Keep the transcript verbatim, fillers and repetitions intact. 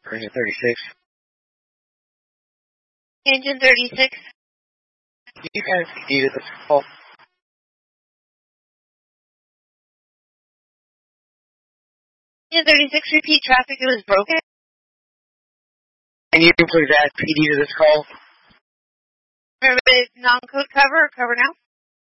Engine thirty-six. Engine thirty-six. You guys needed this call. Engine thirty-six, repeat traffic, it was broken. Can you please ask P D to this call? Remember, non-code cover or cover now?